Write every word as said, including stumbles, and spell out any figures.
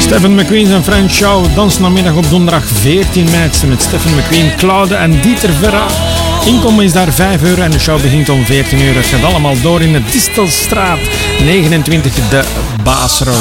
Stephen McQueen zijn French Show. Dans namiddag op donderdag veertien mei met Stephen McQueen, Claude en Dieter Verra. Inkomen is daar vijf euro en de show begint om veertien uur. Het gaat allemaal door in de Distelstraat negenentwintig, de Baasro.